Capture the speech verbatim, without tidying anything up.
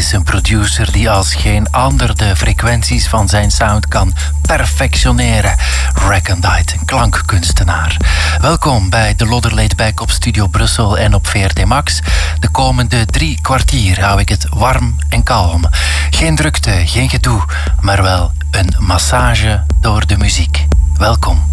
is een producer die als geen ander de frequenties van zijn sound kan perfectioneren. Recondite, een klankkunstenaar. Welkom bij de Lodder Laid Back op Studio Brussel en op V R T Max. De komende drie kwartier hou ik het warm en kalm. Geen drukte, geen gedoe, maar wel een massage door de muziek. Welkom.